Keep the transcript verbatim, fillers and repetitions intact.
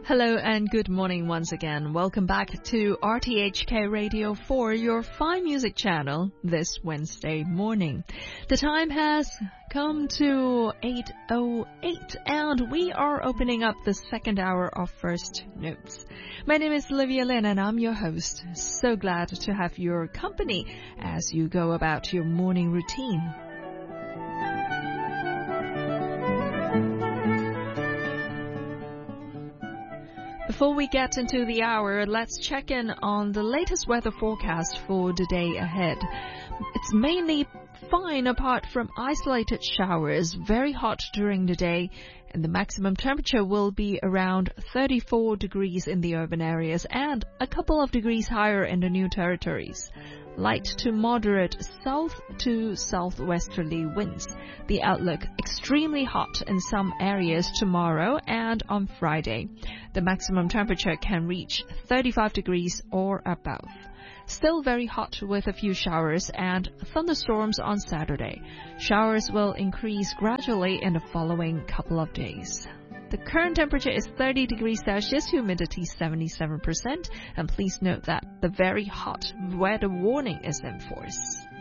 Hello and good morning once again. Welcome back to R T H K Radio four, your Fine Music channel, this Wednesday morning. The time has come to eight oh eight and we are opening up the second hour of First Notes. My name is Olivia Lin and I'm your host. So glad to have your company as you go about your morning routine. Before we get into the hour, let's check in on the latest weather forecast for the day ahead. It's mainly fine apart from isolated showers, very hot during the day, and the maximum temperature will be around thirty-four degrees in the urban areas and a couple of degrees higher in the new territories. Light to moderate south to southwesterly winds. The outlook extremely hot in some areas tomorrow and on Friday. The maximum temperature can reach thirty-five degrees or above. Still very hot with a few showers and thunderstorms on Saturday. Showers will increase gradually in the following couple of days. The current temperature is thirty degrees Celsius, humidity seventy-seven percent, and please note that the very hot weather warning is in force.